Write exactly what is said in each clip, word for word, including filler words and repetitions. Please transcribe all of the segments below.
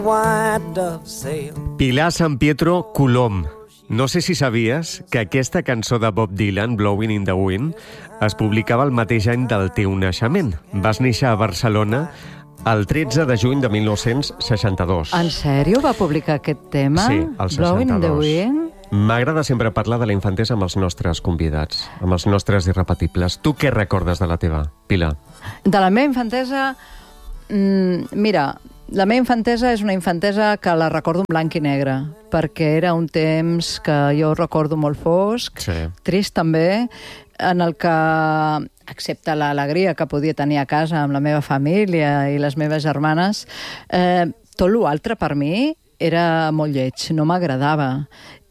Pilar San Pietro Colom. No sé si sabies que aquesta cançó de Bob Dylan, Blowing in the Wind, es publicava el mateix any del teu naixement. Vas néixer a Barcelona el tretze de juny de mil nou-cents seixanta-dos. En sèrio va publicar aquest tema? Sí, el seixanta-dos. Blowing in the Wind? M'agrada sempre parlar de la infantesa amb els nostres convidats, amb els nostres irrepetibles. Tu què recordes de la teva, Pilar? De la meva infantesa... Mm, mira, la meva infantesa és una infantesa que la recordo en blanc i negre, perquè era un temps que jo recordo molt fosc, Sí. trist també, en el que, excepte l'alegria que podia tenir a casa amb la meva família i les meves germanes, eh, tot l'altre per mi era molt lleig, no m'agradava.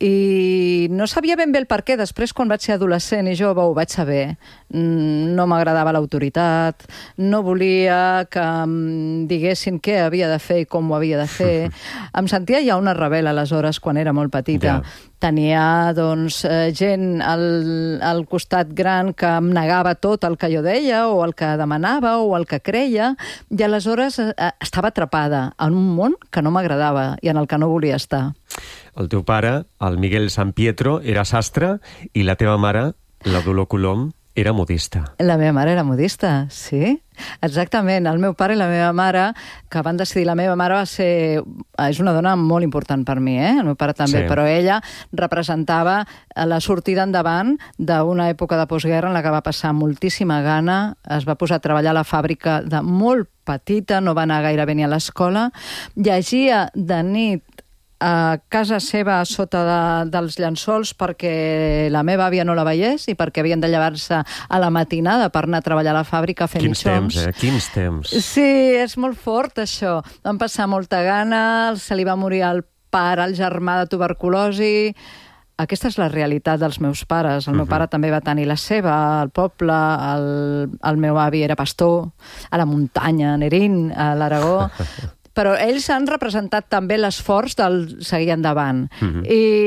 I no sabia ben bé el per què. Després, quan vaig ser adolescent i jove, ho vaig saber. No m'agradava l'autoritat, no volia que em diguessin què havia de fer i com ho havia de fer. Em sentia ja una rebel, aleshores, quan era molt petita. Ja. Tenia, doncs, gent al, al costat gran que em negava tot el que jo deia o el que demanava o el que creia, i aleshores estava atrapada en un món que no m'agradava i en el que no volia estar. El teu pare, el Miguel San Pietro, era sastre i la teva mare, la Dolor Colom, era modista. La meva mare era modista, sí. Exactament. El meu pare i la meva mare, que van decidir... La meva mare va ser... És una dona molt important per mi, eh? El meu pare també, Sí. però ella representava la sortida endavant d'una època de postguerra en la que va passar moltíssima gana, es va posar a treballar a la fàbrica de molt petita, no va anar gairebé ni a l'escola, llegia de nit a casa seva sota de, dels llençols perquè la meva àvia no la veiés i perquè havien de llevar-se a la matinada per anar a treballar a la fàbrica a fer Quins mitjons. temps, eh? Quins temps. Sí, és molt fort, això. Van passar molta gana, se li va morir el pare, el germà de tuberculosi... Aquesta és la realitat dels meus pares. El meu pare també va tenir la seva, al poble, el, el meu avi era pastor, a la muntanya, a Nerín, a l'Aragó... Però ells han representat també l'esforç del seguir endavant. Mhm.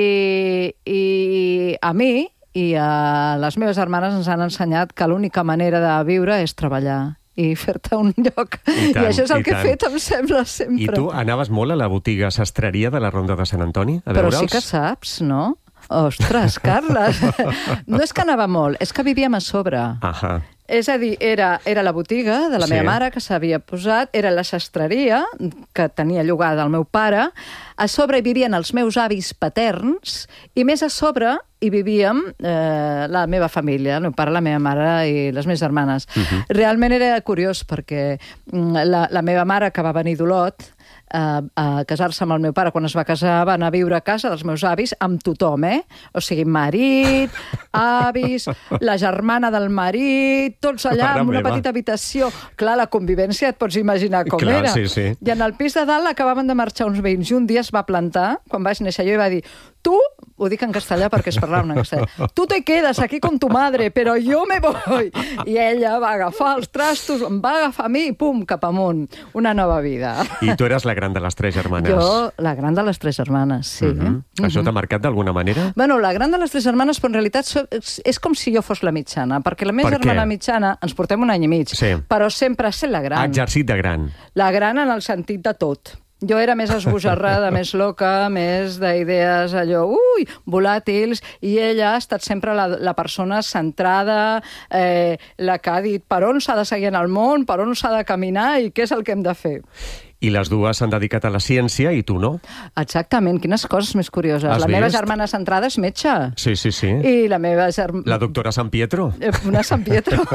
I, I a mi i a les meves germanes ens han ensenyat que l'única manera de viure és treballar i fer-te un lloc. I tant, I això és el i que he tant. fet, em sembla, sempre. I tu anaves molt a la botiga sastreria de la Ronda de Sant Antoni a Però veure'ls? sí que saps, no? Ostres, Carles! No és que anava molt, és que vivíem a sobre. Ahà. És a dir, era, era la botiga de la Sí. meva mare que s'havia posat, era la sastreria que tenia llogada el meu pare, a sobre hi vivien els meus avis paterns i més a sobre hi vivíem eh, la meva família, el meu pare, la meva mare i les meves germanes. Uh-huh. Realment era curiós perquè mm, la, la meva mare, que va venir d'Olot, a, a casar-se amb el meu pare, quan es va casar va anar a viure a casa dels meus avis amb tothom, eh? O sigui, marit, avis, la germana del marit, tots allà Mare en una meva. petita habitació. Clar, la convivència et pots imaginar com Clar, era. sí, sí. I en el pis de dalt acabaven de marxar uns veïns i un dia es va plantar, quan vaig néixer jo, i va dir: tu, ho dic en castellà perquè es parlava en castellà, tu te quedes aquí con tu madre, però jo me voy. I ella va agafar els trastos, em va agafar a mi i pum, cap amunt. Una nova vida. I tu eres la gran de les tres germanes. Jo, la gran de les tres germanes, sí. Uh -huh. Això t'ha marcat d'alguna manera? Bueno, la gran de les tres germanes, però en realitat so- és, és com si jo fos la mitjana, perquè la meva Per què? germana mitjana, ens portem un any i mig, Sí. però sempre ha estat la gran. Ha exercit de gran. La gran en el sentit de tot. Jo era més esbojarrada, més loca, més d'idees allò, ui, volàtils, i ella ha estat sempre la, la persona centrada, eh, la que ha dit per on s'ha de seguir en el món, per on s'ha de caminar i què és el que hem de fer. I les dues s'han dedicat a la ciència i tu no? Exactament, quines coses més curioses. Has La meva vist? germana centrada és metge. Sí, sí, sí. I la meva germana... La doctora San Pietro? Una San Pietro.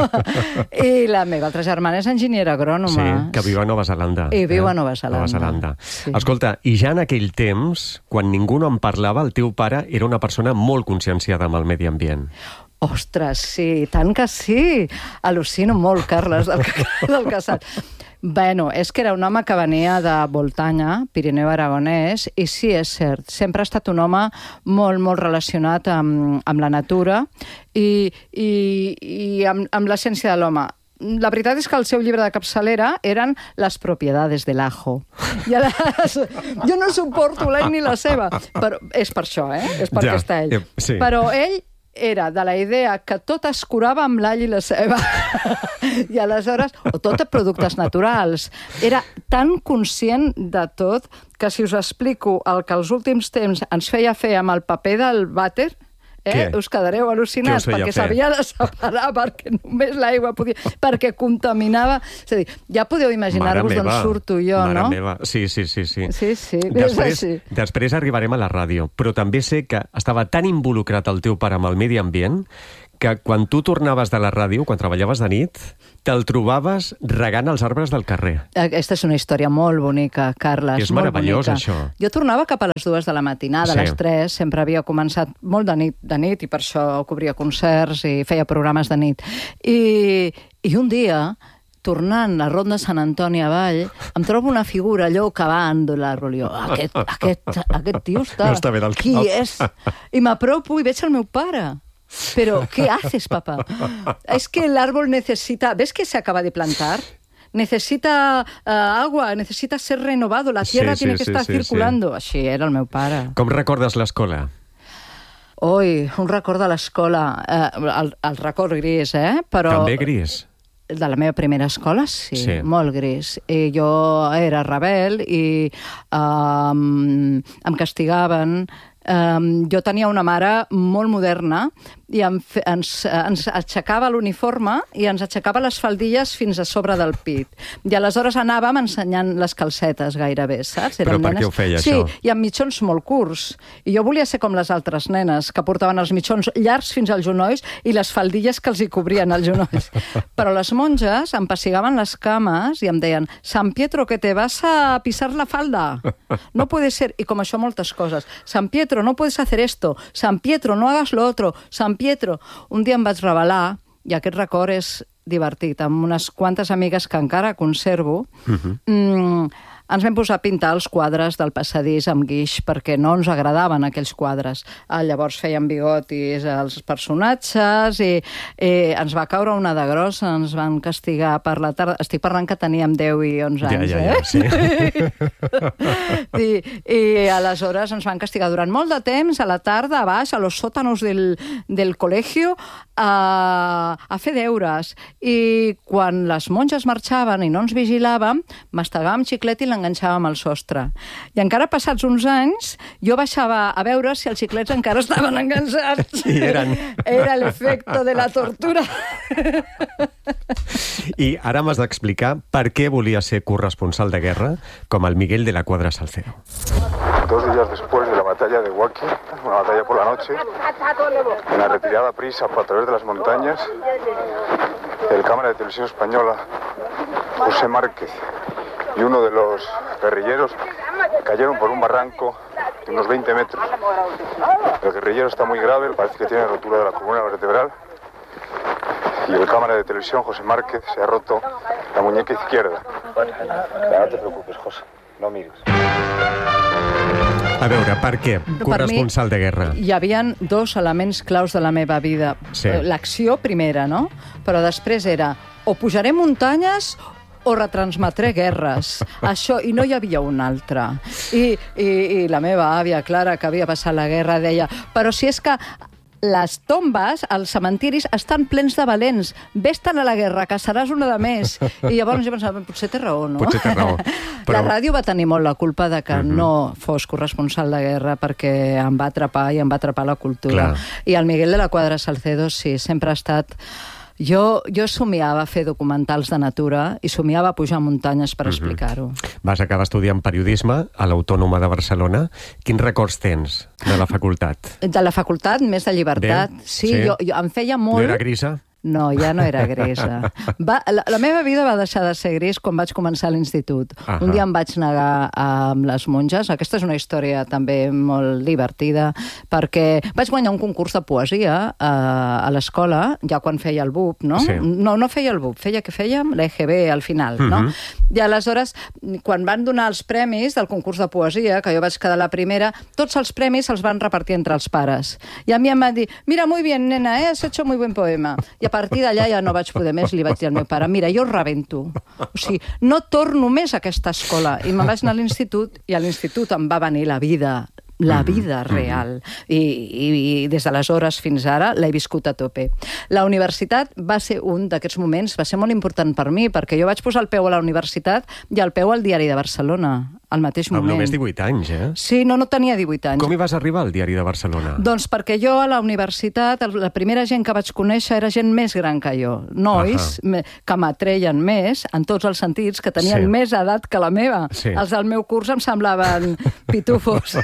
I la meva altra germana és enginyera agrònoma. Sí, que viu a Nova Zelanda. I viu a Nova Zelanda. Nova Zelanda. Sí. Escolta, i ja en aquell temps, quan ningú no en parlava, el teu pare era una persona molt conscienciada amb el medi ambient. Ostres, sí, tant que sí. Al·lucino molt, Carles, del que, del que saps. Bueno, és que era un home que venia de Voltanya, Pirineu Aragonès, i sí, és cert, sempre ha estat un home molt, molt relacionat amb, amb la natura i, i, i amb, amb l'essència de l'home. La veritat és que el seu llibre de capçalera eren Les propiedades del ajo. I aleshores, jo no suporto l'ell ni la seva, però és per això, eh? És perquè Ja, està ell. eh, sí. Però ell era de la idea que tot es curava amb l'all i la ceba. I aleshores, o tot productes naturals. Era tan conscient de tot que si us explico el que als últims temps ens feia fer amb el paper del vàter, Eh? us quedareu al·lucinats, perquè s'havia de separar, perquè només l'aigua podia... perquè contaminava... És a dir, ja podeu imaginar-vos d'on surto jo, mare no? Meva. Sí, sí, sí. sí. Sí, sí, després, sí. després arribarem a la ràdio, però també sé que estava tan involucrat el teu pare amb el medi ambient que quan tu tornaves de la ràdio, quan treballaves de nit, te'l trobaves regant els arbres del carrer. Aquesta és una història molt bonica, Carles. És meravellós, això. Jo tornava cap a les dues de la matinada, sí. a les tres, sempre havia començat molt de nit, de nit i per això cobria concerts i feia programes de nit. I, i un dia, tornant a Ronda Sant Antoni avall, em trobo una figura allò cavant de l'àrbol. Jo, aquest, aquest, aquest tio està... No està bé del Qui cap. és? I m'apropo i veig el meu pare. Pero, ¿qué haces, papá? Es que el árbol necesita... ¿Ves que se acaba de plantar? Necesita uh, agua, necesita ser renovado, la tierra sí, tiene sí, que sí, estar sí, circulando. Sí. Així era el meu pare. Com recordes l'escola? Ui, un record de l'escola. Uh, el, el record gris, eh? Però... També gris? De la meva primera escola, sí, sí. molt gris. I jo era rebel i um, em castigaven. Um, jo tenia una mare molt moderna i em fe, ens, ens aixecava l'uniforme i ens aixecava les faldilles fins a sobre del pit. I aleshores anàvem ensenyant les calcetes gairebé, saps? Érem Però per nenes... què ho feia, sí, això? Sí, i amb mitjons molt curts. I jo volia ser com les altres nenes, que portaven els mitjons llargs fins als genolls i les faldilles que els hi cobrien els genolls. Però les monges em pessigaven les cames i em deien: San Pietro, que te vas a pisar la falda. No puede ser. I com això moltes coses. San Pietro, no puedes hacer esto. San Pietro, no hagas lo otro. San Pietro. Un dia em vaig revelar, i aquest record és divertit, amb unes quantes amigues que encara conservo, uh-huh. mm, ens vam posar a pintar els quadres del passadís amb guix perquè no ens agradaven aquells quadres. Ah, llavors feien bigotis als personatges i, i ens va caure una de grossa, ens van castigar per la tarda. Estic parlant que teníem deu i onze anys, ja, ja, ja, eh? Sí. I, I aleshores ens van castigar durant molt de temps, a la tarda, a baix, a los sótanos del, del col·legio, a, a fer deures. I quan les monges marxaven i no ens vigilàvem, mastegàvem xiclet i l'enganxàvem al sostre. I encara passats uns anys, jo baixava a veure si els xiclets encara estaven enganxats. I eren. Era l'efecte de la tortura. I ara m'has d'explicar per què volia ser corresponsal de guerra com el Miguel de la Cuadra Salcedo. Dos días después de la batalla de Huaqui, una batalla por la noche, en la retirada prisa a través de las montañas, el cámara de televisión española, José Márquez, y uno de los guerrilleros cayeron por un barranco de unos veinte metros. El guerrillero está muy grave, parece que tiene rotura de la columna vertebral, y el cámara de televisión, José Márquez, se ha roto la muñeca izquierda. Bueno, no te preocupes, José, no mires. A veure, per què? Corresponsal de guerra. Hi havia dos elements claus de la meva vida. Sí. L'acció primera, no? Però després era o pujaré muntanyes o retransmetré guerres. Això, i no hi havia un altre. I, i, i la meva àvia, Clara, que havia passat la guerra, deia: però si és que les tombes, els cementiris, estan plens de valents. Ves-te'n a la guerra, que seràs una de més. I llavors jo pensava, potser té raó, no? Potser té raó. Però... La ràdio va tenir molt la culpa de que uh-huh. no fos corresponsal de guerra, perquè em va atrapar i em va atrapar la cultura. Clar. I el Miguel de la Cuadra Salcedo, sí, sempre ha estat... Jo, jo somiava fer documentals de natura i somiava pujar muntanyes per uh-huh. explicar-ho. Vas acabar estudiant periodisme a l'Autònoma de Barcelona. Quins records tens de la facultat? De la facultat, més de llibertat. Bé, sí, sí. Jo, jo em feia molt... No era grisa? No, ja no era grisa. Va, la, la meva vida va deixar de ser gris quan vaig començar l'institut. Uh-huh. Un dia em vaig negar amb les monges. Aquesta és una història també molt divertida, perquè vaig guanyar un concurs de poesia a, a l'escola, ja quan feia el B U P, no? Sí. No, no feia el B U P, feia que fèiem l'E G B al final, uh-huh. no? I aleshores, quan van donar els premis del concurs de poesia, que jo vaig quedar la primera, tots els premis els van repartir entre els pares. I a mi em van dir: mira, muy bien, nena, eh? Has hecho muy buen poema. I a partir d'allà ja no vaig poder més, li vaig dir al meu pare: mira, jo rebento. O sigui, no torno més a aquesta escola. I me'n vaig anar a l'institut, i a l'institut em va venir la vida la vida real. I, i, i des d'aleshores fins ara l'he viscut a tope. La universitat va ser un d'aquests moments, va ser molt important per mi, perquè jo vaig posar el peu a la universitat i el peu al Diari de Barcelona, al mateix moment. Amb només divuit anys, eh? Sí, no, no tenia divuit anys. Com hi vas arribar al Diari de Barcelona? Doncs perquè jo a la universitat, la primera gent que vaig conèixer era gent més gran que jo. Nois uh -huh. que m'atreien més, en tots els sentits, que tenien sí. més edat que la meva. Sí. Els del meu curs em semblaven pitufos.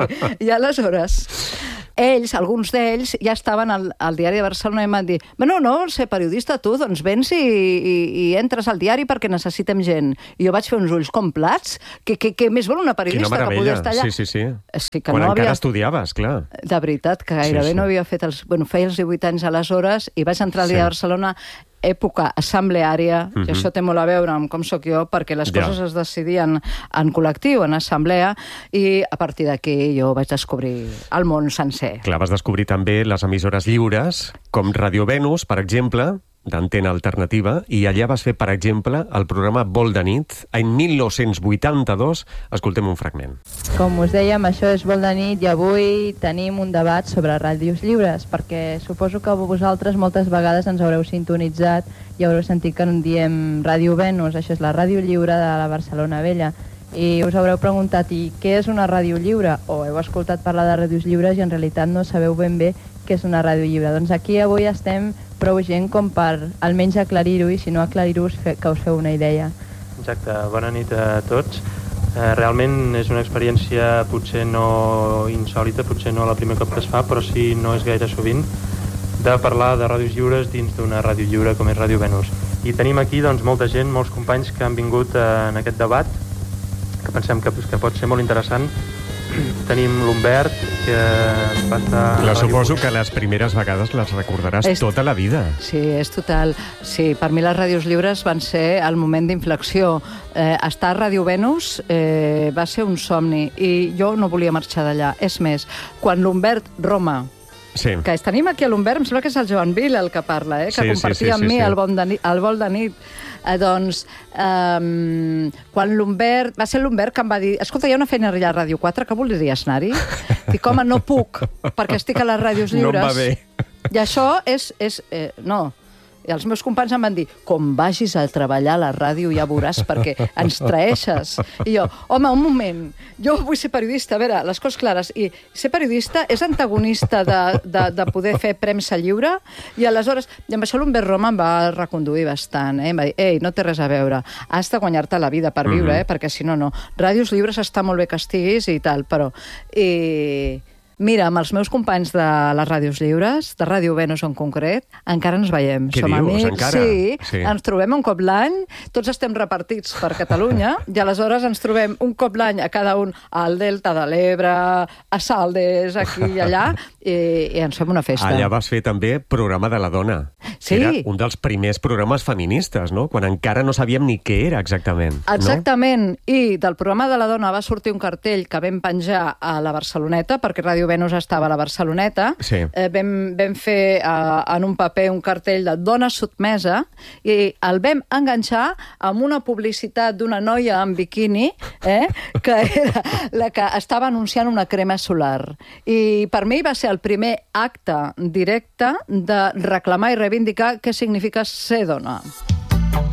I aleshores, ells, alguns d'ells, ja estaven al, al Diari de Barcelona i em van dir, bueno, no vols ser periodista tu? Doncs vens i, i, i entres al diari perquè necessitem gent. I jo vaig fer uns ulls com plats, que, que, que més vol una periodista que podia estar allà. Sí, sí, sí. sí que Quan no encara havia... estudiaves, clar. De veritat, que gairebé sí, sí. no havia fet els... Bueno, feia els divuit anys aleshores i vaig entrar al Diari sí. de Barcelona, època assembleària, uh -huh. i això té molt a veure amb com sóc jo, perquè les coses ja. es decidien en col·lectiu, en assemblea, i a partir d'aquí jo vaig descobrir el món sencer. Clar, vas descobrir també les emissores lliures, com Ràdio Venus, per exemple, d'Antena Alternativa, i allà vas fer, per exemple, el programa Vol de nit, any mil nou-cents vuitanta-dos. Escoltem un fragment. Com us dèiem, això és Vol de nit, i avui tenim un debat sobre ràdios lliures, perquè suposo que vosaltres moltes vegades ens haureu sintonitzat i haureu sentit que en diem Ràdio Venus, això és la ràdio lliure de la Barcelona Vella, i us haureu preguntat, i què és una ràdio lliure? O heu escoltat parlar de ràdios lliures i en realitat no sabeu ben bé què és una ràdio lliure. Doncs aquí avui estem prou gent com per almenys aclarir-ho, i si no aclarir-ho, que us feu una idea. Exacte, bona nit a tots. Eh, realment és una experiència potser no insòlita, potser no la primer cop que es fa, però sí no és gaire sovint, de parlar de ràdios lliures dins d'una ràdio lliure com és Ràdio Venus. I tenim aquí doncs, molta gent, molts companys que han vingut eh, en aquest debat, que pensem que, que pot ser molt interessant. Tenim l'Humbert, que va estar... Clar, suposo que les primeres vegades les recordaràs és... tota la vida. Sí, és total. Sí, per mi les ràdios lliures van ser el moment d'inflexió. Eh, estar a Ràdio Venus eh, va ser un somni, i jo no volia marxar d'allà. És més, quan l'Humbert Roma, sí. que tenim aquí a l'Humbert, em sembla que és el Joan Vila el que parla, eh, que sí, compartia sí, sí, amb sí, mi sí. El, bon de nit, el vol de nit. Eh, doncs, um, quan l'Humbert... Va ser l'Humbert que em va dir, escolta, hi ha una feina allà a Ràdio quatre, que voldries anar-hi? Dic, home, no puc, perquè estic a les ràdios lliures. No em va bé. I això és... és eh, no... I els meus companys em van dir, com vagis a treballar a la ràdio ja veuràs, perquè ens traeixes. I jo, home, un moment, jo vull ser periodista, a veure, les coses clares, i ser periodista és antagonista de, de, de poder fer premsa lliure, i aleshores, i amb això l'Humbert Roma em va reconduir bastant, eh? Em va dir, ei, no té res a veure, has de guanyar-te la vida per viure, eh? Perquè si no, no. Ràdios lliures està molt bé que estiguis i tal, però... I... Mira, amb els meus companys de les ràdios lliures, de Ràdio Venus en concret, encara ens veiem. Què Som dius, amics, encara? Sí, sí, ens trobem un cop l'any, tots estem repartits per Catalunya, i aleshores ens trobem un cop l'any a cada un al Delta de l'Ebre, a Saldes, aquí i allà, i, i ens fem una festa. Allà vas fer també Programa de la Dona. Sí. Era un dels primers programes feministes, no? Quan encara no sabíem ni què era exactament. Exactament, no? I del Programa de la Dona va sortir un cartell que vam penjar a la Barceloneta, perquè Ràdio Venus estava a la Barceloneta. Sí. Eh, vam, vam fer eh, en un paper un cartell de dona sotmesa, i el vam enganxar amb una publicitat d'una noia en biquini, eh, que era la que estava anunciant una crema solar. I per mi va ser el primer acte directe de reclamar i reivindicar què significa ser dona.